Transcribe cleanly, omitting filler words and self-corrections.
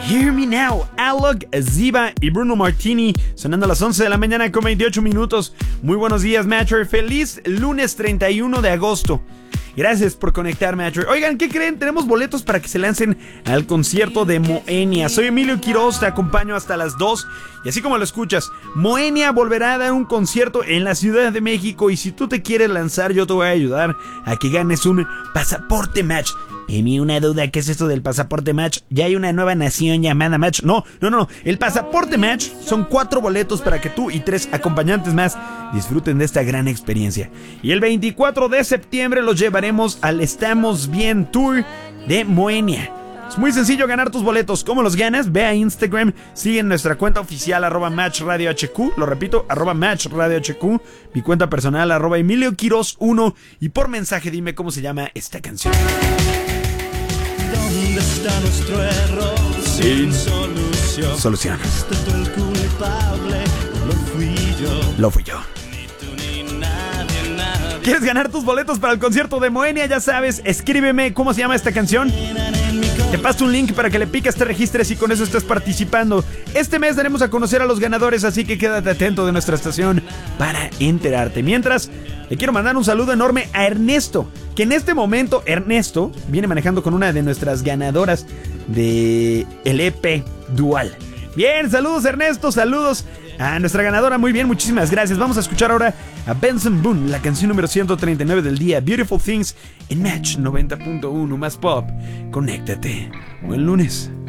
Hear Me Now, Alok, Ziva y Bruno Martini, sonando a las 11 de la mañana con 28 minutos. Muy buenos días, Matcher. Feliz lunes 31 de agosto. Gracias por conectar, Matcher. Oigan, ¿qué creen? Tenemos boletos para que se lancen al concierto de Moenia. Soy Emilio Quiroz, te acompaño hasta las 2. Y así como lo escuchas, Moenia volverá a dar un concierto en la Ciudad de México. Y si tú te quieres lanzar, yo te voy a ayudar a que ganes un pasaporte Match. Emi, una duda, ¿qué es esto del pasaporte Match? ¿Ya hay una nueva nación llamada Match? No. El pasaporte Match son 4 boletos para que tú y 3 acompañantes más disfruten de esta gran experiencia. Y el 24 de septiembre los llevaremos al Estamos Bien Tour de Moenia. Es muy sencillo ganar tus boletos. ¿Cómo los ganas? Ve a Instagram, sigue en nuestra cuenta oficial @MatchRadioHQ. Lo repito, @MatchRadioHQ. Mi cuenta personal @Emilio Quiroz 1. Y por mensaje dime cómo se llama esta canción. ¿Dónde está nuestro error sin solución? El culpable lo fui yo. Ni tú ni nadie. ¿Quieres ganar tus boletos para el concierto de Moenia? Ya sabes, escríbeme cómo se llama esta canción. Te paso un link para que le piques, te registres y con eso estás participando. Este mes daremos a conocer a los ganadores, así que quédate atento de nuestra estación para enterarte. Mientras, le quiero mandar un saludo enorme a Ernesto, que en este momento Ernesto viene manejando con una de nuestras ganadoras de el EP Dual. Bien, saludos Ernesto, saludos a nuestra ganadora. Muy bien, muchísimas gracias. Vamos a escuchar ahora a Benson Boone, la canción número 139 del día, Beautiful Things, en Match 90.1 más pop. Conéctate. Buen lunes.